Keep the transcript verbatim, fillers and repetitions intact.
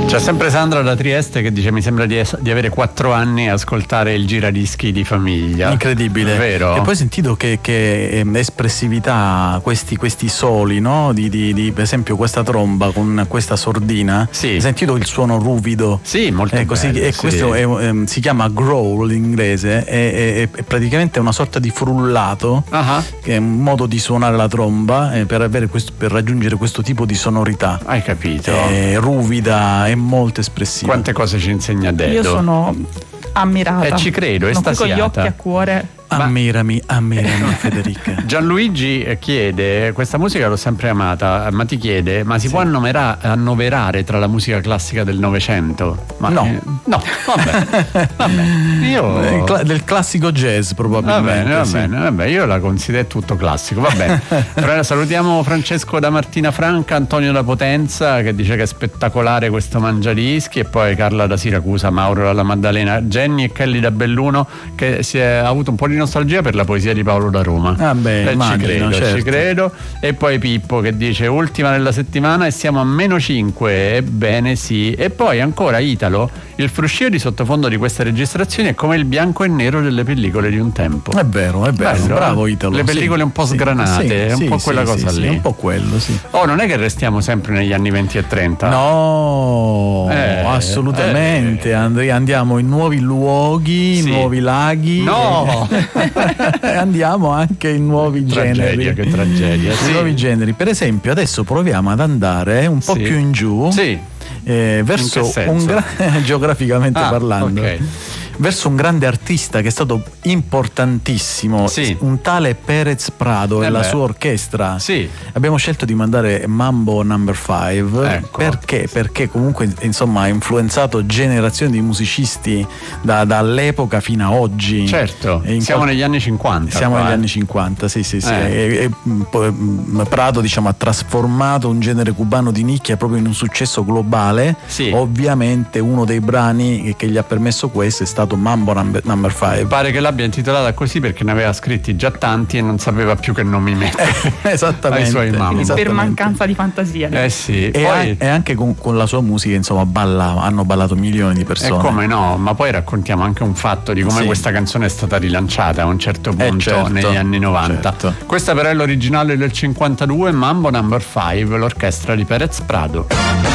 C'è sempre Sandra da Trieste che dice: mi sembra di, es- di avere quattro anni a ascoltare il giradischi di famiglia. Incredibile, vero? E poi ho sentito che, che eh, espressività, questi, questi soli, no? Di, di, di, per esempio questa tromba con questa sordina. Sì. Hai sentito il suono ruvido? Sì, molto eh, così, bello, e sì. questo è, eh, si chiama growl in inglese, è, è, è praticamente una sorta di frullato, uh-huh. che è un modo di suonare la tromba eh, per, avere questo, per raggiungere questo tipo di sonorità. Hai capito? È ruvida, è molto espressiva. Quante cose ci insegna Dedo. Io sono ammirata. E ci credo, sono qui estasiata. con gli occhi a cuore. Ammirami, ammirami Federica. Gianluigi chiede: questa musica l'ho sempre amata, ma ti chiede, ma si sì. può annovera- annoverare tra la musica classica del Novecento? Ma no, eh, no, vabbè, vabbè. Io Cla- del classico jazz probabilmente. Va bene, va sì. bene, vabbè, io la considero tutto classico, va bene. Però salutiamo Francesco da Martina Franca, Antonio da Potenza che dice che è spettacolare questo mangiadischi, e poi Carla da Siracusa, Mauro dalla Maddalena, Jenny e Kelly da Belluno che si è avuto un po' di nostalgia per la poesia di Paolo da Roma. Ah beh, eh, immagino, ci credo, certo. ci credo. E poi Pippo che dice: ultima della settimana e siamo a meno cinque. Ebbene sì. E poi ancora Italo: il fruscio di sottofondo di queste registrazioni è come il bianco e nero delle pellicole di un tempo. È vero, è vero, Bello, bravo eh? Italo. Le pellicole sì, un po' sì, sgranate, sì, è un sì, po' sì, quella sì, cosa sì, lì. È un po' quello, sì. Oh, non è che restiamo sempre negli anni venti e trenta. No, Eh, assolutamente. eh. And- andiamo in nuovi luoghi, Sì. nuovi laghi. No! E andiamo anche in nuovi Tragedia, generi. che tragedia, In sì. nuovi generi. Per esempio, adesso proviamo ad andare un po' Sì. più in giù. Sì. Eh, verso In che senso? un gra- geograficamente Ah, parlando, ok. verso un grande artista che è stato importantissimo, Sì. un tale Perez Prado Eh e la beh. sua orchestra. Sì. Abbiamo scelto di mandare Mambo number five. Ecco. Perché? Perché comunque insomma ha influenzato generazioni di musicisti da- dall'epoca fino a oggi. Certo, E in siamo qual- negli anni cinquanta. Siamo qua, negli eh. anni cinquanta, sì, sì, sì. Eh. E, e, poi, mm, Prado, diciamo, ha trasformato un genere cubano di nicchia proprio in un successo globale. Sì. Ovviamente uno dei brani che, che gli ha permesso questo è stato Mambo number, number five. Pare che l'abbia intitolata così perché ne aveva scritti già tanti e non sapeva più che nomi mettere. Esattamente. Ai suoi Mambo. Per Esattamente. mancanza di fantasia. Eh sì, E, poi an- e anche con, con la sua musica, insomma, balla, hanno ballato milioni di e persone. come no, ma poi raccontiamo anche un fatto di come Sì. questa canzone è stata rilanciata a un certo Eh, punto certo, negli anni novanta. certo. Questa però è l'originale del cinquantadue, Mambo number five, l'orchestra di Perez Prado.